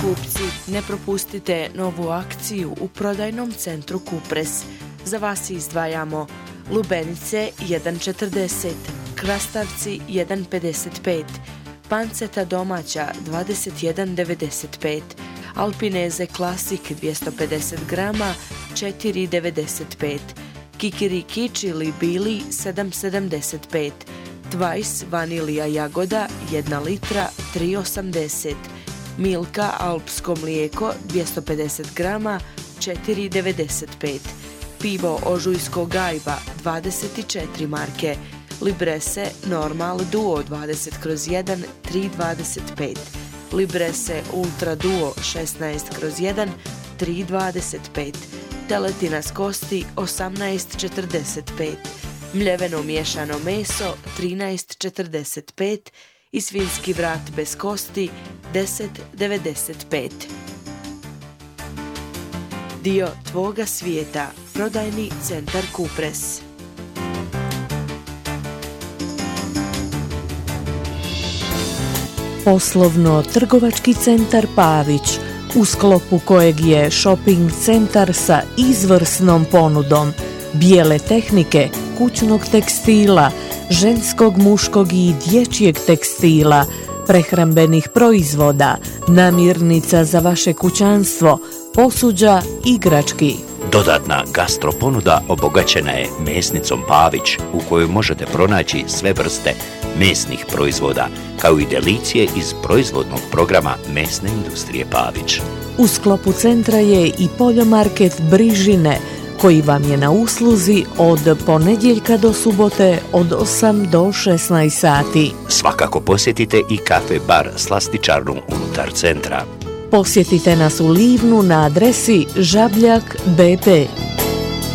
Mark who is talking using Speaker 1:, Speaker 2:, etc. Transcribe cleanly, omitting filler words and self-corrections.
Speaker 1: kupci, ne propustite novu akciju u prodajnom centru Kupres. Za vas izdvajamo lubenice 1,40, krastavci 1,55, panceta domaća 21,95, alpineze klasik 250 grama 4,95, kikiriki čili bili 7,75, Twice vanilija jagoda 1 litra 3,80, Milka alpsko mlijeko 250 grama 4,95, pivo Ožujsko Gajba 24 marke, Librese Normal Duo 20/1 3,25, Librese Ultra Duo 16/1 3,25, teletina s kosti 18,45, mljeveno miješano meso 13,45 i svinjski vrat bez kosti 10,95. Dio tvoga svijeta, prodajni centar Kupres.
Speaker 2: Poslovno-trgovački centar Pavić, u sklopu kojeg je shopping centar sa izvrsnom ponudom bijele tehnike, kućnog tekstila, ženskog, muškog i dječjeg tekstila, prehrambenih proizvoda, namirnica za vaše kućanstvo, posuđa, igrački.
Speaker 3: Dodatna gastro ponuda obogaćena je mesnicom Pavić, u kojoj možete pronaći sve vrste mesnih proizvoda, kao i delicije iz proizvodnog programa mesne industrije Pavić.
Speaker 2: U sklopu centra je i poljomarket Brižine, koji vam je na usluzi od ponedjeljka do subote od 8 do 16 sati.
Speaker 3: Svakako posjetite i kafe bar Slastičarnu unutar centra.
Speaker 2: Posjetite nas u Livnu na adresi Žabljak BP.